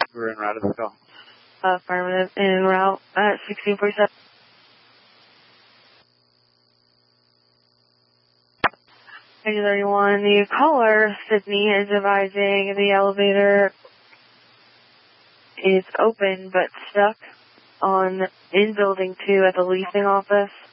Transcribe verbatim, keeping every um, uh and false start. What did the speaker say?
We're en route to the call. Affirmative, en route at sixteen forty-seven. eight thirty-one, the caller, Sydney, is advising the elevator is open but stuck on in building two at the leasing office.